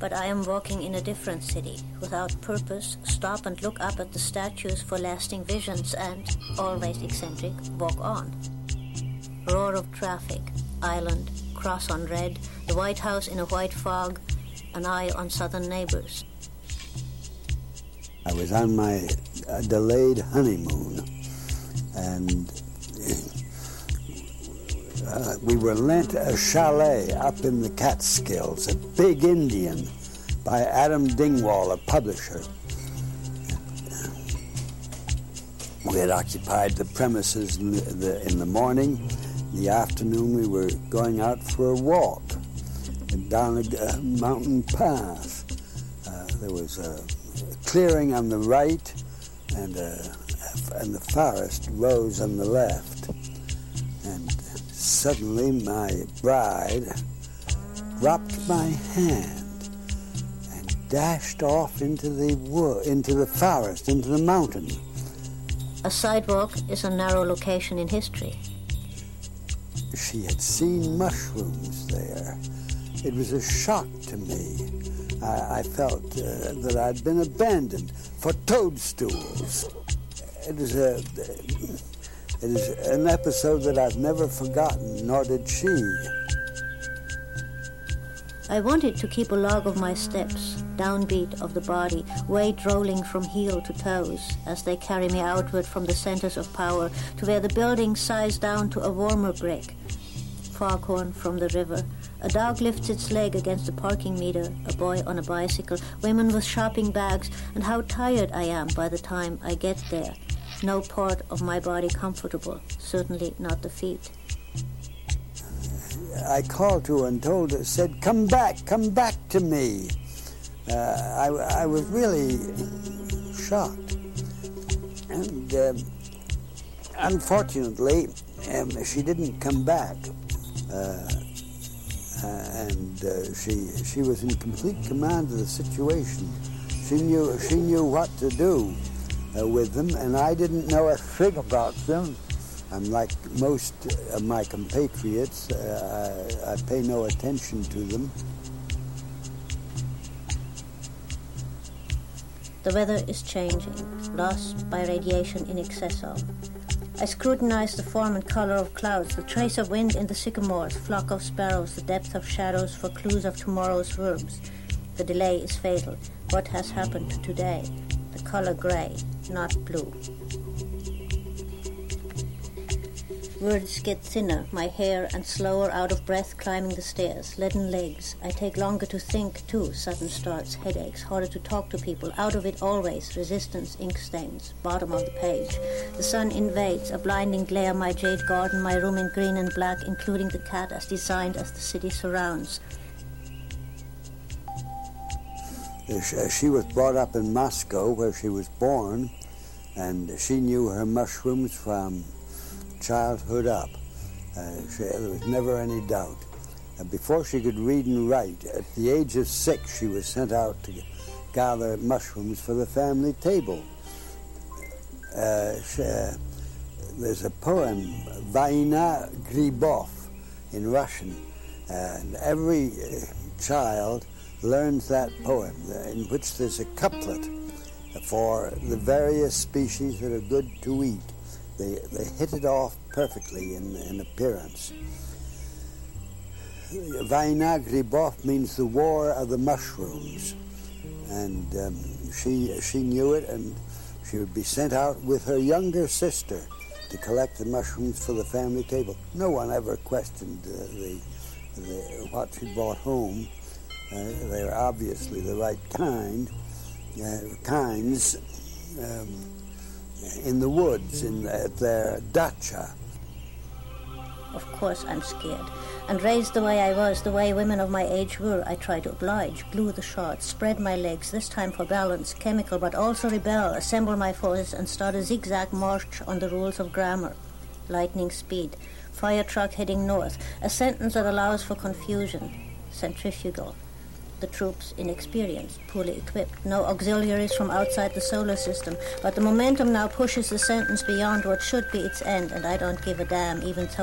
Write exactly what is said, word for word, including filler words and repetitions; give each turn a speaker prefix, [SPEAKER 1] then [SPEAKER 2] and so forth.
[SPEAKER 1] But I am walking in a different city, without purpose, stop and look up at the statues for lasting visions and, always eccentric, walk on. Roar of traffic, island, cross on red, the White House in a white fog, an eye on southern neighbors.
[SPEAKER 2] I was on my uh, delayed honeymoon, and uh, we were lent a chalet up in the Catskills, a big Indian, by Adam Dingwall, a publisher. We had occupied the premises in the, the, in the morning. In the afternoon, we were going out for a walk down a, a mountain path. Uh, there was a clearing on the right, and, uh, and the forest rose on the left. And suddenly my bride dropped my hand and dashed off into the wood, into the forest, into the mountain.
[SPEAKER 1] A sidewalk is a narrow location in history.
[SPEAKER 2] She had seen mushrooms there. It was a shock to me. I, I felt uh, that I'd been abandoned for toadstools. It is a, it is an episode that I've never forgotten, nor did she.
[SPEAKER 1] I wanted to keep a log of my steps, downbeat of the body, weight rolling from heel to toes as they carry me outward from the centers of power to where the building sighs down to a warmer brick. Foghorn from the river. A dog lifts its leg against the parking meter, a boy on a bicycle, women with shopping bags, and how tired I am by the time I get there. No part of my body comfortable, certainly not the feet.
[SPEAKER 2] I called to her and told her, said, come back, come back to me. Uh, I, I was really shocked. And um, unfortunately, um, she didn't come back. Uh, uh, and uh, she she was in complete command of the situation. She knew she knew what to do uh, with them, and I didn't know a thing about them. I'm like most of my compatriots. Uh, I, I pay no attention to them.
[SPEAKER 1] The weather is changing, lost by radiation in excess of. I scrutinize the form and color of clouds, the trace of wind in the sycamores, flock of sparrows, the depth of shadows for clues of tomorrow's verbs. The delay is fatal. What has happened today? The color gray, not blue. Words get thinner, my hair, and slower out of breath climbing the stairs, leaden legs. I take longer to think, too. Sudden starts, headaches, harder to talk to people. Out of it always, resistance, ink stains. Bottom of the page. The sun invades, a blinding glare, my jade garden, my room in green and black, including the cat as designed as the city surrounds.
[SPEAKER 2] She was brought up in Moscow, where she was born, and she knew her mushrooms from childhood up. Uh, she, there was never any doubt. Uh, before she could read and write, at the age of six, she was sent out to gather mushrooms for the family table. Uh, she, uh, there's a poem, Vaina Gribov, in Russian, and every uh, child learns that poem, in which there's a couplet for the various species that are good to eat. They, they hit it off perfectly in, in appearance. Vaina Gribov means the war of the mushrooms. And um, she, she knew it, and she would be sent out with her younger sister to collect the mushrooms for the family table. No one ever questioned uh, the, the, what she brought home. Uh, they were obviously the right kind, uh, kinds. Um, in the woods, in the, at their dacha.
[SPEAKER 1] Of course I'm scared. And raised the way I was, the way women of my age were, I try to oblige, glue the shots, spread my legs, this time for balance, chemical, but also rebel, assemble my forces, and start a zigzag march on the rules of grammar. Lightning speed, fire truck heading north, a sentence that allows for confusion, centrifugal. The troops inexperienced, poorly equipped, no auxiliaries from outside the solar system, but the momentum now pushes the sentence beyond what should be its end, and I don't give a damn, even though